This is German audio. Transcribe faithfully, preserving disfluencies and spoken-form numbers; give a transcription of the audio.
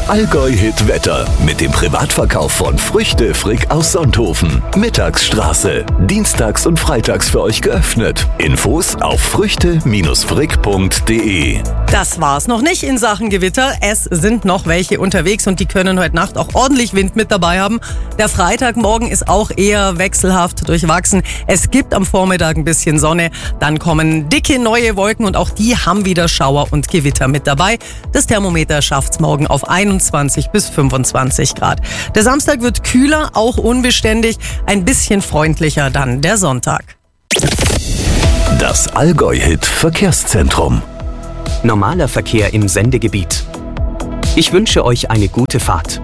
Das Allgäu-Hit-Wetter mit dem Privatverkauf von Früchte Frick aus Sonthofen. Mittagsstraße. Dienstags und freitags für euch geöffnet. Infos auf früchte frick punkt de. Das war's noch nicht in Sachen Gewitter. Es sind noch welche unterwegs und die können heute Nacht auch ordentlich Wind mit dabei haben. Der Freitagmorgen ist auch eher wechselhaft durchwachsen. Es gibt am Vormittag ein bisschen Sonne. Dann kommen dicke neue Wolken und auch die haben wieder Schauer und Gewitter mit dabei. Das Thermometer schafft's morgen auf einundzwanzig bis fünfundzwanzig Grad. Der Samstag wird kühler, auch unbeständig. Ein bisschen freundlicher dann der Sonntag. Das Allgäu-Hit Verkehrszentrum. Normaler Verkehr im Sendegebiet. Ich wünsche euch eine gute Fahrt.